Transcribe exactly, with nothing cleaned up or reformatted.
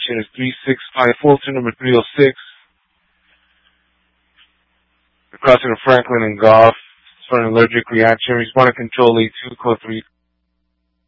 location is three six five Fulton, number three oh six. The crossing of Franklin and Goff. It's for an allergic reaction. Respond to control A two, code three.